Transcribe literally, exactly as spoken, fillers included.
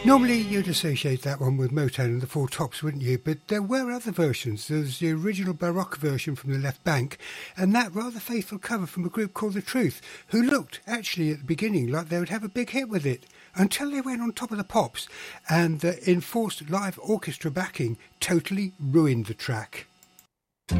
Normally you'd associate that one with Motown and the Four Tops, wouldn't you? But there were other versions. There was the original Baroque version from the Left Bank, and that rather faithful cover from a group called The Truth, who looked, actually at the beginning, like they would have a big hit with it, until they went on Top of the Pops, and the enforced live orchestra backing totally ruined the track.